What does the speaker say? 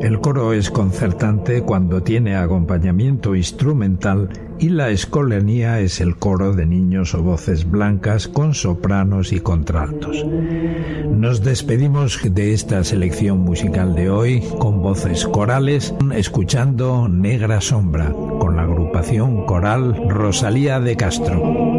El coro es concertante cuando tiene acompañamiento instrumental y la escolanía es el coro de niños o voces blancas con sopranos y contraltos. Nos despedimos de esta selección musical de hoy con voces corales, escuchando Negra Sombra, con la agrupación coral Rosalía de Castro.